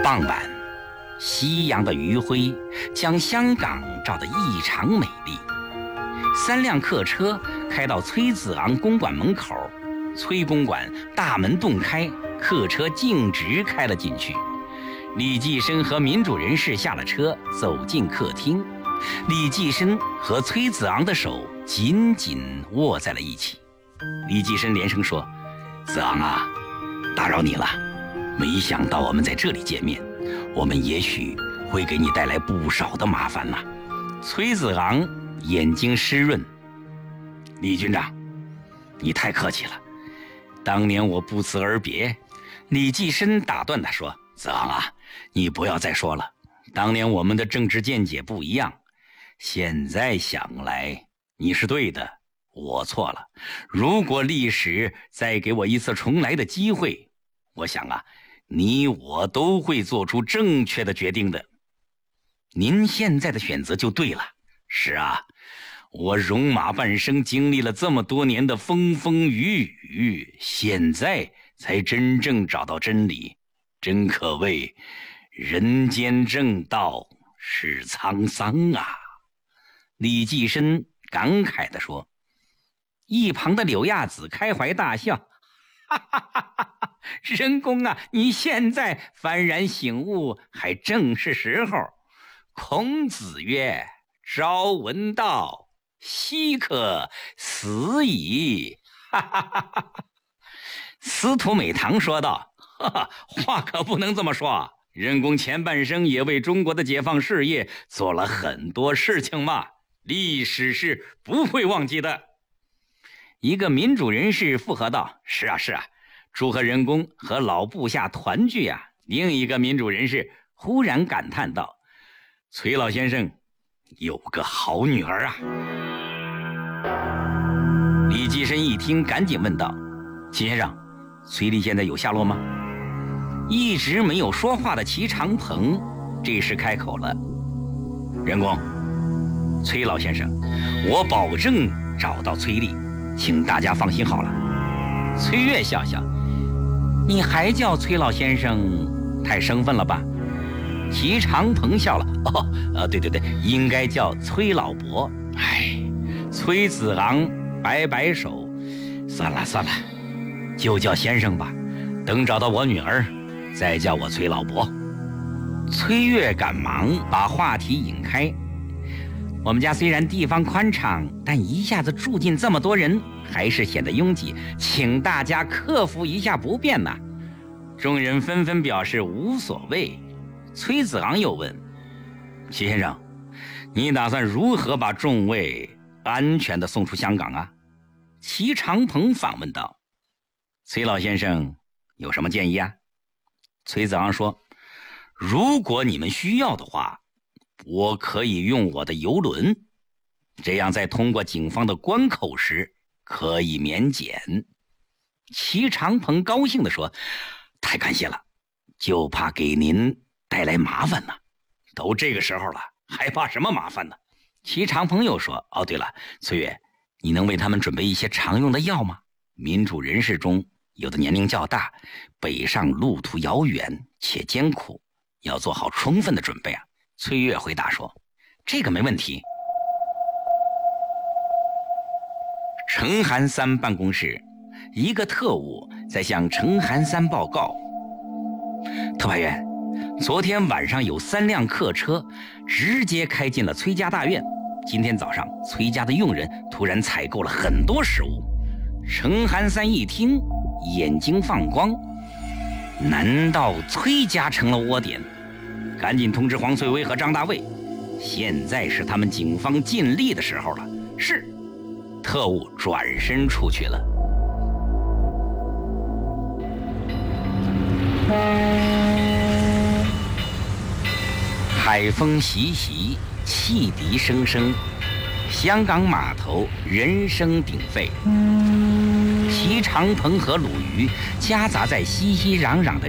傍晚，夕阳的余晖将香港照得异常美丽。3辆客车开到崔子昂公馆门口，崔公馆大门洞开，客车径直开了进去。李济深和民主人士下了车，走进客厅。李济深和崔子昂的手紧紧握在了一起。李济深连声说：“子昂啊，打扰你了，没想到我们在这里见面，我们也许会给你带来不少的麻烦呐。”崔子昂眼睛湿润：“李军长，你太客气了。当年我不辞而别。”李济深打断他说：“子昂啊，你不要再说了。当年我们的政治见解不一样，现在想来你是对的，我错了。如果历史再给我一次重来的机会，我想啊，你我都会做出正确的决定的。您现在的选择就对了。是啊，我戎马半生，经历了这么多年的风风雨雨，现在才真正找到真理，真可谓人间正道是沧桑啊。”李济深感慨地说。一旁的柳亚子开怀大笑：“哈哈哈哈！仁公啊，你现在幡然醒悟，还正是时候。孔子曰：‘朝闻道，夕可死矣。’哈哈哈哈！”司徒美堂说道：“哈哈，话可不能这么说。仁公前半生也为中国的解放事业做了很多事情嘛，历史是不会忘记的。”一个民主人士附和道：“是啊是啊，祝贺仁公和老部下团聚啊。”另一个民主人士忽然感叹道：“崔老先生有个好女儿啊。”李济深一听，赶紧问道：“齐先生，崔丽现在有下落吗？”一直没有说话的齐长鹏这时开口了：“仁公，崔老先生，我保证找到崔丽，请大家放心好了。”崔月笑笑：“你还叫崔老先生，太生分了吧？”齐长鹏笑了：“对，应该叫崔老伯。”哎，崔子昂摆摆手：“算了，就叫先生吧。等找到我女儿，再叫我崔老伯。”崔月赶忙把话题引开：“我们家虽然地方宽敞，但一下子住进这么多人，还是显得拥挤，请大家克服一下不便呐。”众人纷纷表示无所谓。崔子昂又问：“齐先生，你打算如何把众位安全地送出香港啊？”齐长鹏反问道：“崔老先生有什么建议啊？”崔子昂说：“如果你们需要的话，我可以用我的邮轮，这样在通过警方的关口时可以免检。”齐长鹏高兴地说：“太感谢了，就怕给您带来麻烦呢。”“都这个时候了，还怕什么麻烦呢？”齐长鹏又说：“哦，对了，崔月，你能为他们准备一些常用的药吗？民主人士中有的年龄较大，北上路途遥远且艰苦，要做好充分的准备啊。”崔月回答说：“这个没问题。”程寒三办公室，一个特务在向程寒三报告：“特派员，昨天晚上有3辆客车直接开进了崔家大院。今天早上，崔家的佣人突然采购了很多食物。”程寒三一听，眼睛放光：“难道崔家成了窝点？赶紧通知黄翠薇和张大卫，现在是他们警方尽力的时候了。”是。特务转身出去了。海风习习，汽笛声声，香港码头人声鼎沸。齐长鹏和鲁豫夹杂在熙熙攘攘的